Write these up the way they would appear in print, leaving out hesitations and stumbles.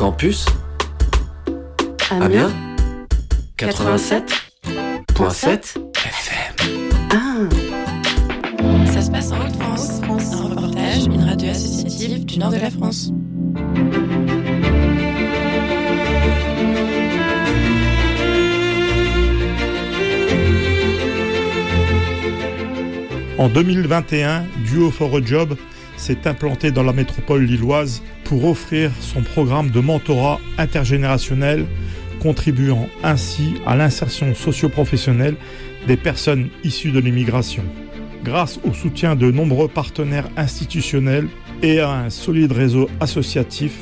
Campus Amiens 87.7 FM. Ça se passe en Haute-France. Un reportage, une radio associative du nord de la France. En 2021, Duo for a Job s'est implanté dans la métropole lilloise pour offrir son programme de mentorat intergénérationnel, contribuant ainsi à l'insertion socio-professionnelle des personnes issues de l'immigration. Grâce au soutien de nombreux partenaires institutionnels et à un solide réseau associatif,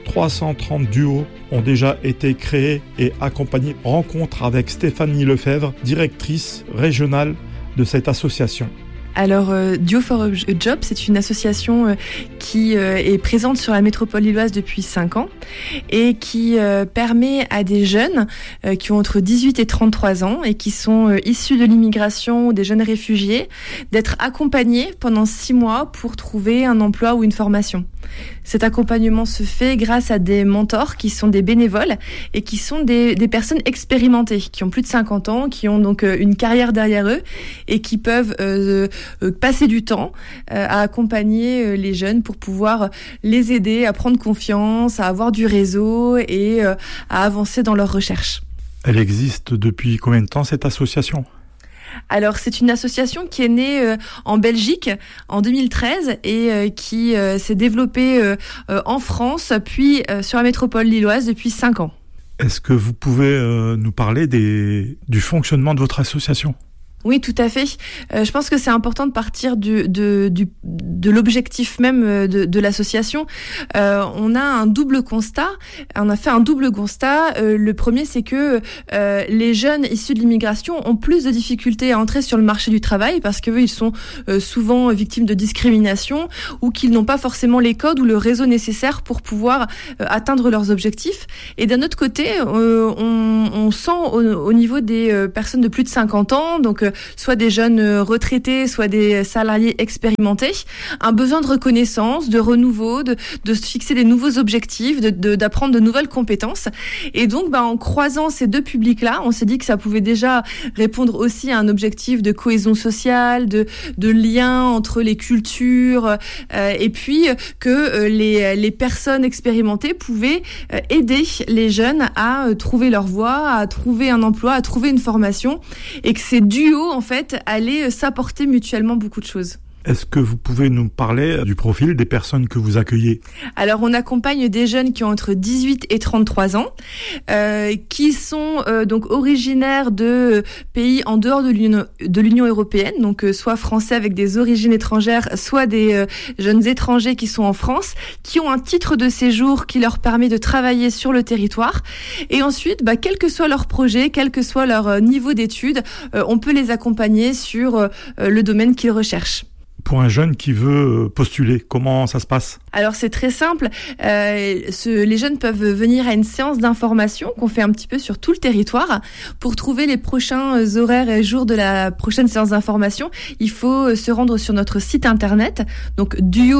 330 duos ont déjà été créés et accompagnés. Rencontre avec Stéphanie Lefebvre, directrice régionale de cette association. Alors, Duo for a Job, c'est une association qui est présente sur la métropole lilloise depuis 5 ans et qui permet à des jeunes qui ont entre 18 et 33 ans et qui sont issus de l'immigration ou des jeunes réfugiés d'être accompagnés pendant 6 mois pour trouver un emploi ou une formation. Cet accompagnement se fait grâce à des mentors qui sont des bénévoles et qui sont des personnes expérimentées, qui ont plus de 50 ans, qui ont donc une carrière derrière eux et qui peuvent passer du temps à accompagner les jeunes pour pouvoir les aider à prendre confiance, à avoir du réseau et à avancer dans leurs recherches. Elle existe depuis combien de temps, cette association ? Alors, c'est une association qui est née en Belgique en 2013 et qui s'est développée en France, puis sur la métropole lilloise depuis 5 ans. Est-ce que vous pouvez nous parler du fonctionnement de votre association ? Oui, tout à fait. Je pense que c'est important de partir de l'objectif même de l'association. On a un double constat. On a fait un double constat. Le premier, c'est que les jeunes issus de l'immigration ont plus de difficultés à entrer sur le marché du travail parce qu'eux, ils sont souvent victimes de discrimination ou qu'ils n'ont pas forcément les codes ou le réseau nécessaire pour pouvoir atteindre leurs objectifs. Et d'un autre côté, on sent au niveau des personnes de plus de 50 ans, donc soit des jeunes retraités, soit des salariés expérimentés, un besoin de reconnaissance, de renouveau, de se fixer des nouveaux objectifs, d'apprendre de nouvelles compétences. Et donc, en croisant ces deux publics-là, on s'est dit que ça pouvait déjà répondre aussi à un objectif de cohésion sociale, de lien entre les cultures, et puis que les personnes expérimentées pouvaient aider les jeunes à trouver leur voie, à trouver un emploi, à trouver une formation, et que ces duos en fait, allaient s'apporter mutuellement beaucoup de choses. Est-ce que vous pouvez nous parler du profil des personnes que vous accueillez ? Alors, on accompagne des jeunes qui ont entre 18 et 33 ans, qui sont donc originaires de pays en dehors de l'Union européenne, donc soit français avec des origines étrangères, soit des jeunes étrangers qui sont en France, qui ont un titre de séjour qui leur permet de travailler sur le territoire. Et ensuite, quel que soit leur projet, quel que soit leur niveau d'études, on peut les accompagner sur le domaine qu'ils recherchent. Pour un jeune qui veut postuler, comment ça se passe ? Alors c'est très simple, les jeunes peuvent venir à une séance d'information qu'on fait un petit peu sur tout le territoire. Pour trouver les prochains horaires et jours de la prochaine séance d'information, il faut se rendre sur notre site internet, donc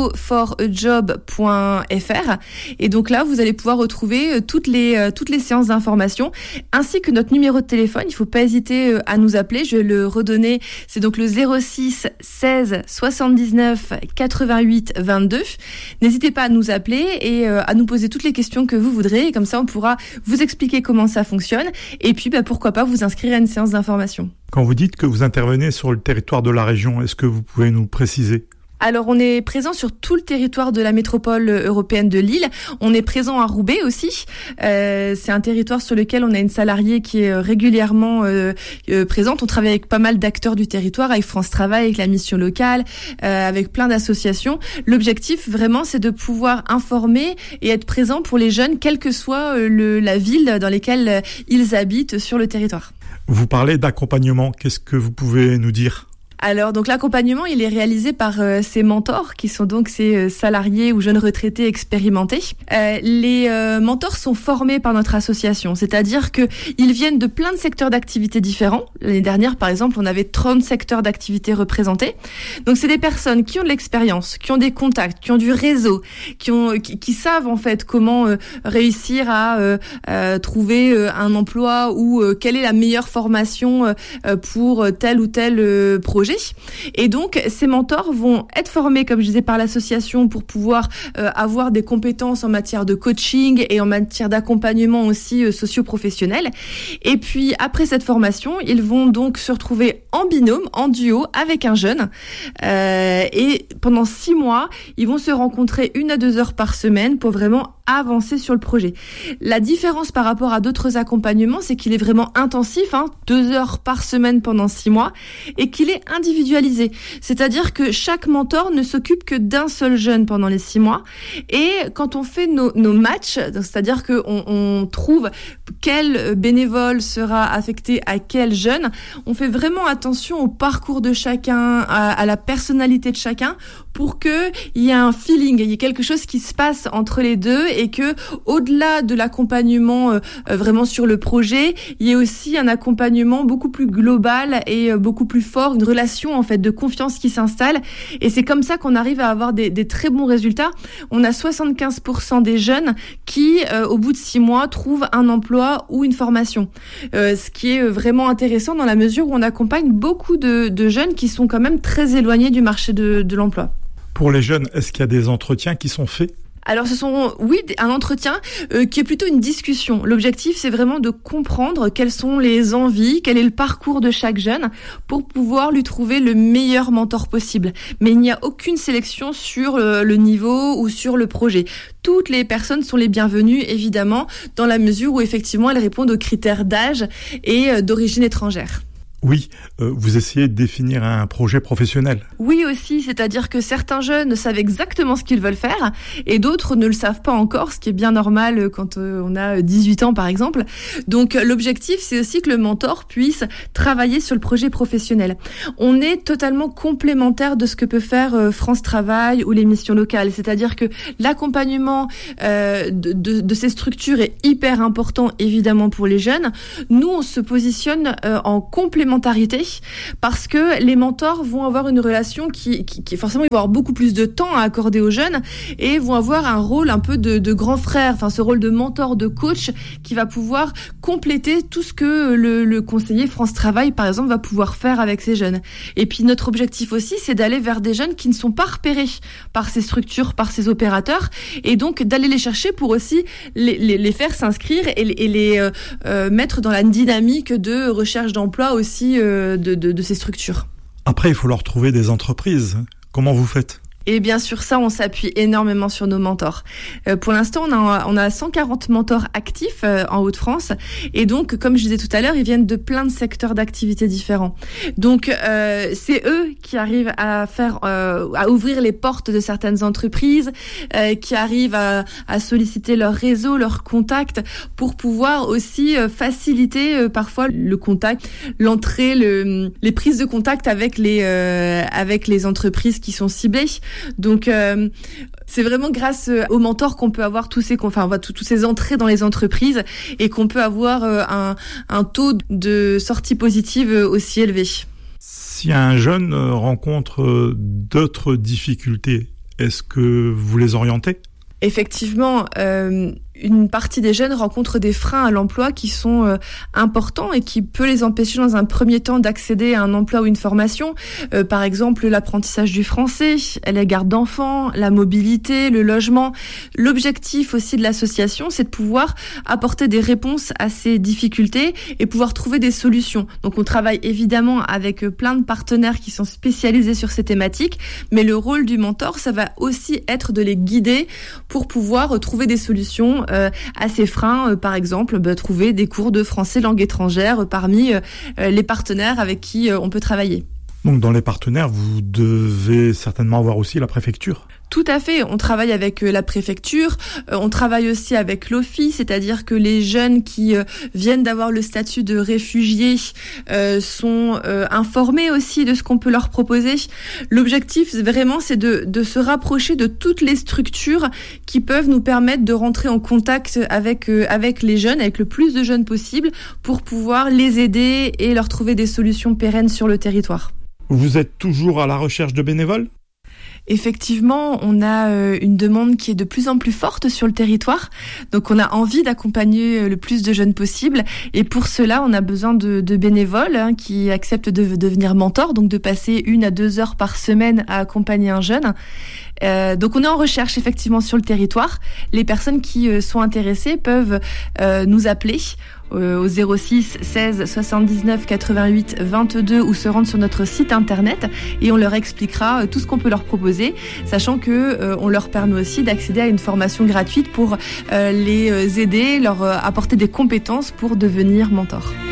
duoforajob.fr, et donc là vous allez pouvoir retrouver toutes les séances d'information, ainsi que notre numéro de téléphone. Il ne faut pas hésiter à nous appeler, je vais le redonner, c'est donc le 06 16 79 88 22. N'hésitez pas à nous appeler et à nous poser toutes les questions que vous voudrez. Et comme ça, on pourra vous expliquer comment ça fonctionne. Et puis, pourquoi pas vous inscrire à une séance d'information. Quand vous dites que vous intervenez sur le territoire de la région, est-ce que vous pouvez nous préciser ? Alors, on est présent sur tout le territoire de la métropole européenne de Lille. On est présent à Roubaix aussi. C'est un territoire sur lequel on a une salariée qui est régulièrement présente. On travaille avec pas mal d'acteurs du territoire, avec France Travail, avec la mission locale, avec plein d'associations. L'objectif, vraiment, c'est de pouvoir informer et être présent pour les jeunes, quelle que soit la ville dans laquelle ils habitent sur le territoire. Vous parlez d'accompagnement. Qu'est-ce que vous pouvez nous dire ? Alors, donc l'accompagnement, il est réalisé par ces mentors, qui sont donc ces salariés ou jeunes retraités expérimentés. Les mentors sont formés par notre association, c'est-à-dire qu'ils viennent de plein de secteurs d'activité différents. L'année dernière, par exemple, on avait 30 secteurs d'activité représentés. Donc, c'est des personnes qui ont de l'expérience, qui ont des contacts, qui ont du réseau, qui savent en fait comment réussir à trouver un emploi ou quelle est la meilleure formation pour tel ou tel projet. Et donc, ces mentors vont être formés, comme je disais, par l'association pour pouvoir avoir des compétences en matière de coaching et en matière d'accompagnement aussi socio-professionnel. Et puis, après cette formation, ils vont donc se retrouver en binôme, en duo, avec un jeune. Et pendant 6 mois, ils vont se rencontrer 1 à 2 heures par semaine pour vraiment avancer sur le projet. La différence par rapport à d'autres accompagnements, c'est qu'il est vraiment intensif, 2 heures par semaine pendant 6 mois, et qu'il est individualisé. C'est-à-dire que chaque mentor ne s'occupe que d'un seul jeune pendant les 6 mois. Et quand on fait nos matchs, c'est-à-dire qu'on trouve quel bénévole sera affecté à quel jeune, on fait vraiment attention au parcours de chacun, à la personnalité de chacun, pour qu'il y ait un feeling, il y ait quelque chose qui se passe entre les deux, et que au-delà de l'accompagnement vraiment sur le projet, il y ait aussi un accompagnement beaucoup plus global et beaucoup plus fort, une relation en fait de confiance qui s'installe. Et c'est comme ça qu'on arrive à avoir des très bons résultats. On a 75% des jeunes qui, au bout de 6 mois, trouvent un emploi ou une formation. Ce qui est vraiment intéressant dans la mesure où on accompagne beaucoup de jeunes qui sont quand même très éloignés du marché de l'emploi. Pour les jeunes, est-ce qu'il y a des entretiens qui sont faits ? Alors ce sont, oui, un entretien qui est plutôt une discussion. L'objectif, c'est vraiment de comprendre quelles sont les envies, quel est le parcours de chaque jeune pour pouvoir lui trouver le meilleur mentor possible. Mais il n'y a aucune sélection sur le niveau ou sur le projet. Toutes les personnes sont les bienvenues, évidemment, dans la mesure où effectivement elles répondent aux critères d'âge et d'origine étrangère. Oui, vous essayez de définir un projet professionnel. Oui aussi, c'est-à-dire que certains jeunes savent exactement ce qu'ils veulent faire et d'autres ne le savent pas encore, ce qui est bien normal quand on a 18 ans par exemple. Donc l'objectif, c'est aussi que le mentor puisse travailler sur le projet professionnel. On est totalement complémentaire de ce que peut faire France Travail ou les missions locales, c'est-à-dire que l'accompagnement de ces structures est hyper important évidemment pour les jeunes. Nous, on se positionne en complémentarité parce que les mentors vont avoir une relation qui forcément, ils vont avoir beaucoup plus de temps à accorder aux jeunes et vont avoir un rôle un peu de grand frère, enfin ce rôle de mentor, de coach qui va pouvoir compléter tout ce que le conseiller France Travail par exemple va pouvoir faire avec ces jeunes. Et puis notre objectif aussi, c'est d'aller vers des jeunes qui ne sont pas repérés par ces structures, par ces opérateurs, et donc d'aller les chercher pour aussi les faire s'inscrire et les mettre dans la dynamique de recherche d'emploi aussi de ces structures. Après, il faut leur trouver des entreprises. Comment vous faites ? Et bien sûr, ça, on s'appuie énormément sur nos mentors. Pour l'instant, on a 140 mentors actifs en Hauts-de-France. Et donc, comme je disais tout à l'heure, ils viennent de plein de secteurs d'activité différents. Donc, c'est eux qui arrivent à ouvrir les portes de certaines entreprises, qui arrivent à solliciter leur réseau, leurs contacts, pour pouvoir aussi faciliter parfois le contact, l'entrée, les prises de contact avec les entreprises qui sont ciblées. Donc c'est vraiment grâce aux mentors qu'on peut avoir tous ces entrées dans les entreprises et qu'on peut avoir un taux de sortie positive aussi élevé. Si un jeune rencontre d'autres difficultés, est-ce que vous les orientez ? Effectivement, une partie des jeunes rencontrent des freins à l'emploi qui sont importants et qui peut les empêcher dans un premier temps d'accéder à un emploi ou une formation. Par exemple, l'apprentissage du français, la garde d'enfants, la mobilité, le logement. L'objectif aussi de l'association, c'est de pouvoir apporter des réponses à ces difficultés et pouvoir trouver des solutions. Donc on travaille évidemment avec plein de partenaires qui sont spécialisés sur ces thématiques, mais le rôle du mentor, ça va aussi être de les guider pour pouvoir trouver des solutions à ces freins, par exemple, trouver des cours de français langue étrangère parmi les partenaires avec qui on peut travailler. Donc dans les partenaires, vous devez certainement avoir aussi la préfecture. Tout à fait. On travaille avec la préfecture, on travaille aussi avec l'OFII, c'est-à-dire que les jeunes qui viennent d'avoir le statut de réfugiés sont informés aussi de ce qu'on peut leur proposer. L'objectif, vraiment, c'est de se rapprocher de toutes les structures qui peuvent nous permettre de rentrer en contact avec les jeunes, avec le plus de jeunes possible, pour pouvoir les aider et leur trouver des solutions pérennes sur le territoire. Vous êtes toujours à la recherche de bénévoles ? Effectivement, on a une demande qui est de plus en plus forte sur le territoire. Donc, on a envie d'accompagner le plus de jeunes possible. Et pour cela, on a besoin de bénévoles qui acceptent de devenir mentors, donc de passer 1 à 2 heures par semaine à accompagner un jeune. Donc, on est en recherche effectivement sur le territoire. Les personnes qui sont intéressées peuvent nous appeler au 06 16 79 88 22 ou se rendre sur notre site internet et on leur expliquera tout ce qu'on peut leur proposer, sachant que on leur permet aussi d'accéder à une formation gratuite pour les aider, leur apporter des compétences pour devenir mentor.